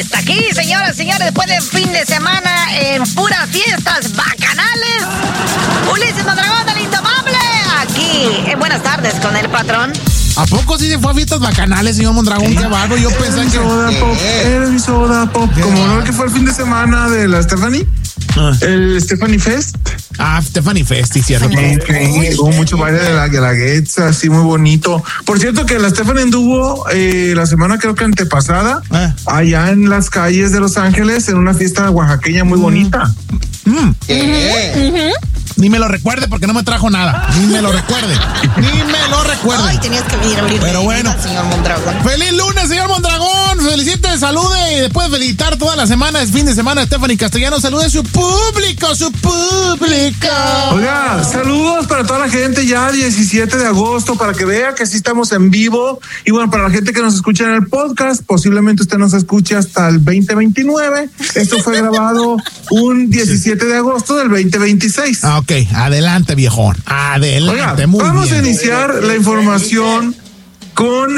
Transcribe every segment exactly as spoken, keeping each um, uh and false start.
está aquí, señoras y señores, después de fin de semana en puras fiestas bacanales. Ulises Mondragón del Indomable, aquí en Buenas Tardes con el patrón. ¿A poco sí se fue a fiestas bacanales, señor Mondragón? Qué barro, yo pensé que... Soda Pop, era mi Soda Pop. Como no, que fue el fin de semana de la Stephanie. Ah. El Stephanie Fest. Ah, Stephanie Fest, sí, cierto. Sí, que hubo mucho baile de la guelaguetza, así muy bonito. Por cierto, que la Stephanie anduvo eh, la semana, creo que antepasada, ah. allá en las calles de Los Ángeles, en una fiesta oaxaqueña muy mm. bonita. Mm. ¿Qué? Uh-huh. Ni me lo recuerde porque no me trajo nada. Ni me lo recuerde. Ni me lo recuerde. Ay, tenías que venir a abrir. Pero bueno. Señor Mondragón. Feliz lunes, señor Mondragón. Felicite, salude. Y después de felicitar toda la semana, es fin de semana, Stephanie Castellanos. Salude a su público, su público. Oiga, saludos para toda la gente ya diecisiete de agosto, para que vea que sí estamos en vivo. Y bueno, para la gente que nos escucha en el podcast, posiblemente usted nos escuche hasta el veinte veintinueve. Esto fue grabado un diecisiete de agosto del veinte veintiséis. Ah, ok, adelante, viejón. Adelante. Oiga, muy vamos bien. a iniciar la información con,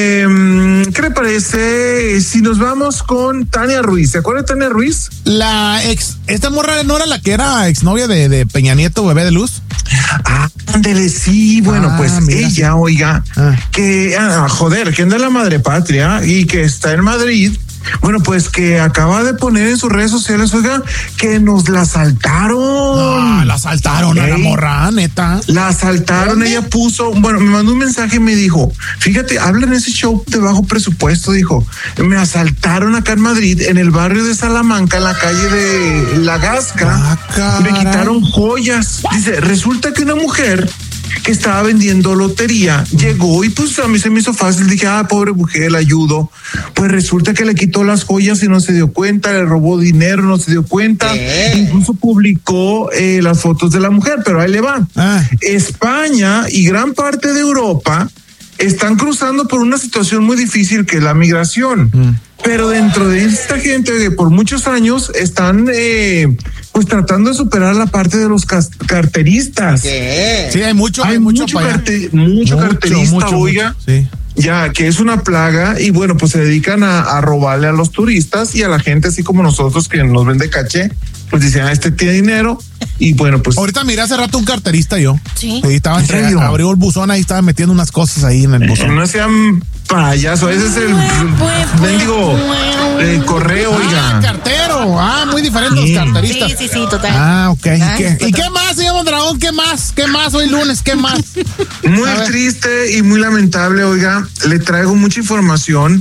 eh, ¿qué le parece si nos vamos con Tania Ruiz? ¿Se acuerda de Tania Ruiz? La ex, esta morra no era la que era exnovia de, de Peña Nieto, bebé de luz. Ah, ándele, sí, bueno, ah, pues mira, ella, sí. oiga, ah. que, ah, joder, que anda en la madre patria y que está en Madrid. Bueno, pues que acaba de poner en sus redes sociales, oiga, que nos la asaltaron. Ah, la asaltaron a la morra, neta. La asaltaron, ella puso, bueno, me mandó un mensaje y me dijo, fíjate, habla en ese show de bajo presupuesto, dijo, me asaltaron acá en Madrid, en el barrio de Salamanca, en la calle de La Gasca, ah, me quitaron joyas. Dice, resulta que una mujer que estaba vendiendo lotería llegó y pues a mí se me hizo fácil, dije, ah, pobre mujer, la ayudo. Pues resulta que le quitó las joyas y no se dio cuenta, le robó dinero, no se dio cuenta, ¿qué? Incluso publicó eh, las fotos de la mujer, pero ahí le va. Ah. España y gran parte de Europa están cruzando por una situación muy difícil que es la migración. Mm. Pero dentro de esta gente que por muchos años están eh, pues tratando de superar la parte de los carteristas. ¿Qué? Sí, hay mucho, hay, hay mucho, mucho, carte, mucho, mucho carterista, mucho, oiga. Mucho, sí. Ya, que es una plaga y bueno, pues se dedican a, a robarle a los turistas y a la gente así como nosotros que nos vende caché, pues dicen, ah, este tiene dinero y bueno, pues... Ahorita miré hace rato un carterista yo. Sí. Ahí estaba entre, abrió el buzón, ahí estaba metiendo unas cosas ahí en el buzón. No sean payaso, ese es el mendigo el correo, ah, oiga. Cartero, ah, muy diferente sí. los carteristas. Sí, sí, sí, total. Ah, ok. ¿Y qué, ¿Y qué más, señor Mondragón? ¿Qué más? ¿Qué más hoy lunes? ¿Qué más? Muy triste y muy lamentable, oiga, le traigo mucha información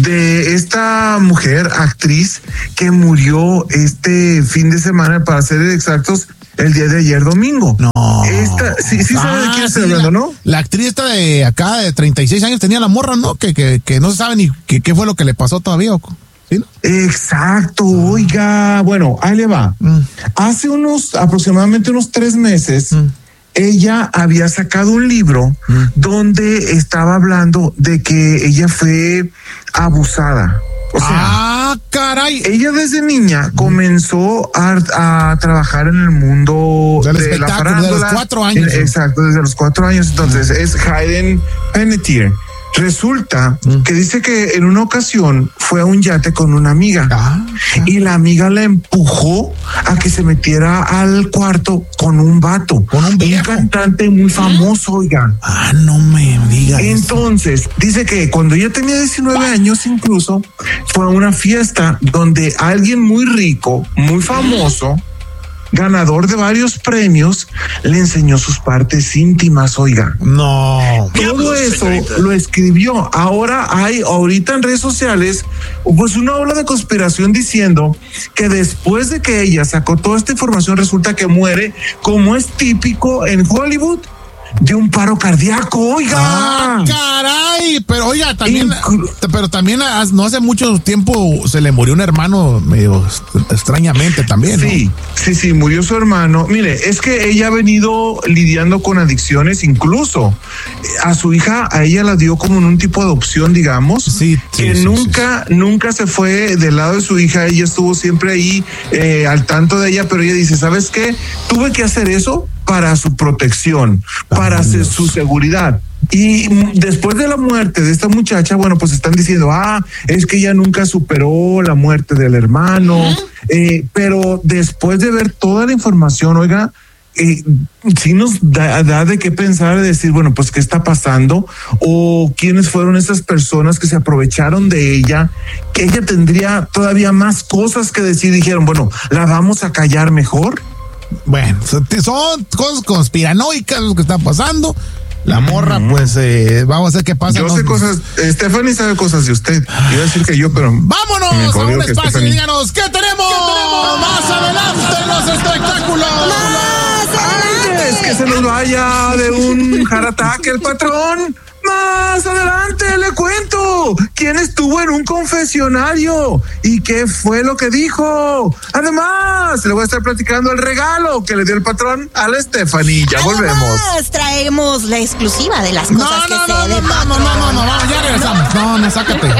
de esta mujer, actriz, que murió este fin de semana, para ser exactos, el día de ayer domingo. No. Esta, sí, sí ah, sabe de quién estoy sí, hablando, la, ¿no? La actriz esta de acá, de treinta y seis años, tenía la morra, ¿no? Que, que, que no se sabe ni qué, qué fue lo que le pasó todavía, ¿o? ¿Sí, no? Exacto, oiga, bueno, ahí le va. Mm. Hace unos, aproximadamente unos tres meses, mm. ella había sacado un libro mm. donde estaba hablando de que ella fue abusada. O sea, ah, caray. Ella desde niña comenzó a, a trabajar en el mundo del de espectáculo, la farándula. de los cuatro años. En, exacto, desde los cuatro años. Entonces, ah. es Hayden Panettiere. Resulta mm. que dice que en una ocasión fue a un yate con una amiga ah, ah. y la amiga la empujó a que se metiera al cuarto con un vato, con un, un cantante muy famoso, oigan. Ah, no me digas. Entonces, eso. Dice que cuando ella tenía diecinueve años incluso, fue a una fiesta donde alguien muy rico, muy famoso, ganador de varios premios, le enseñó sus partes íntimas, oiga. No. Todo eso lo escribió. Ahora hay, ahorita en redes sociales, pues una ola de conspiración diciendo que después de que ella sacó toda esta información, resulta que muere, como es típico en Hollywood, de un paro cardíaco, oiga. Ah, caray, pero oiga, también, Inclu- pero también no hace mucho tiempo se le murió un hermano medio extrañamente también, ¿no? Sí, sí, sí, murió su hermano. Mire, es que ella ha venido lidiando con adicciones, incluso a su hija, a ella la dio como en un tipo de adopción, digamos, sí, sí, que sí, nunca, sí, sí. nunca se fue del lado de su hija, ella estuvo siempre ahí eh, al tanto de ella, pero ella dice, ¿sabes qué? Tuve que hacer eso para su protección, para hacer su seguridad. Y después de la muerte de esta muchacha, bueno, pues están diciendo, ah, es que ella nunca superó la muerte del hermano. Uh-huh. Eh, pero después de ver toda la información, oiga, eh, sí nos da, da de qué pensar, de decir, bueno, pues qué está pasando o quiénes fueron esas personas que se aprovecharon de ella, que ella tendría todavía más cosas que decir. Dijeron, bueno, la vamos a callar mejor. Bueno, son cosas conspiranoicas lo que está pasando. La morra, uh-huh. pues, eh, vamos a ver qué pasa. Yo ¿no? sé cosas, Stephanie sabe cosas de usted. Iba a decir que yo, pero... Vámonos a un espacio y díganos, ¿qué tenemos? ¿Qué tenemos más adelante en los espectáculos? ¡Más! Antes que se nos vaya de un jarataque el patrón, más adelante le cuento quién estuvo en un confesionario y qué fue lo que dijo. Además, le voy a estar platicando el regalo que le dio el patrón a la Stephanie. Ya volvemos. Además, traemos la exclusiva de las cosas no, que no, se no, de no, no, no, no, no, no, ya regresamos. No, no, sácate.